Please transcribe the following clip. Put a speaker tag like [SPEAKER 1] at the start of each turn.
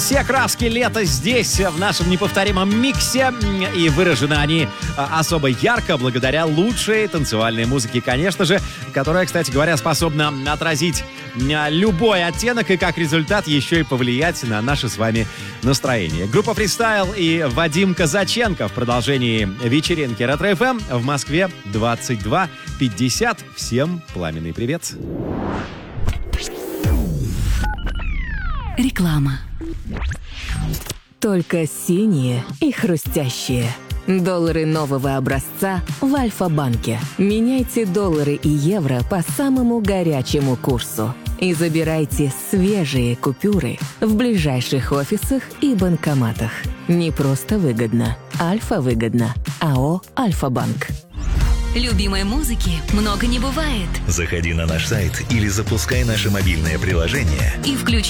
[SPEAKER 1] Все краски лета здесь, в нашем неповторимом миксе. И выражены они особо ярко благодаря лучшей танцевальной музыке, конечно же, которая, кстати говоря, способна отразить любой оттенок и как результат еще и повлиять на наше с вами настроение. Группа «Фристайл» и Вадим Казаченко в продолжении вечеринки Ретро-ФМ в Москве 22:50. Всем пламенный привет.
[SPEAKER 2] Реклама. Только синие и хрустящие. Доллары нового образца в Альфа-банке. Меняйте доллары и евро по самому горячему курсу. И забирайте свежие купюры в ближайших офисах и банкоматах. Не просто выгодно. Альфа-выгодно. АО «Альфа-банк».
[SPEAKER 3] Любимой музыки много не бывает.
[SPEAKER 4] Заходи на наш сайт или запускай наше мобильное приложение
[SPEAKER 3] И включи